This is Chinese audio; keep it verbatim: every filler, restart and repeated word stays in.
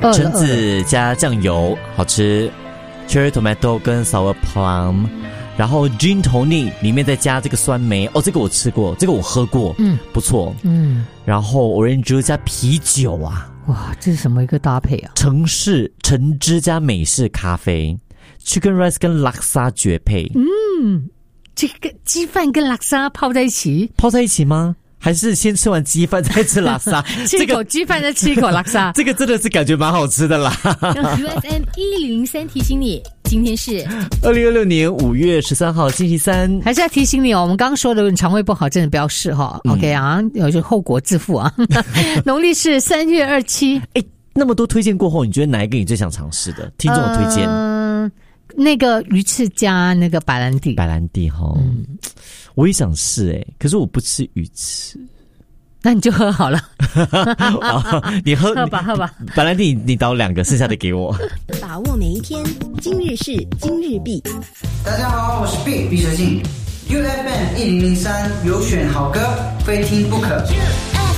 橙子加酱油好吃 ，cherry tomato 跟 sour plum， 然后 gin tonic 里面再加这个酸梅，哦，这个我吃过，这个我喝过，嗯，不错，嗯，然后 orange juice 加啤酒啊， 哇，这是什么一个搭配啊？ 城市橙汁加美式咖啡 ，chicken rice 跟拉沙绝配， 嗯，这个鸡饭跟拉沙泡在一起， 泡在一起吗？还是先吃完鸡饭再吃拉沙？ 吃一口鸡饭再吃一口拉沙， 这个真的是感觉蛮好吃的啦。 U F M 一零零三提醒你，今天是二零二六年五月十三号星期三。 还是要提醒你哦，我们刚刚说的，你肠胃不好真的不要试哈、嗯、，OK 啊，有些后果自负啊。农历是三月二七， 哎，那么多推荐过后，你觉得哪一个你最想尝试的？听众的推荐， 嗯、呃，那个鱼翅加那个白兰地， 白兰地哈，嗯，我也想试哎、欸，可是我不吃鱼翅。 那你就喝好了。 你喝喝吧喝吧， 白兰地你倒两个，剩下的给我。 把握每一天，今日事今日毕。 大家好，我是 B 毕哲敬 ，U F M 一零零三有选好歌，非听不可。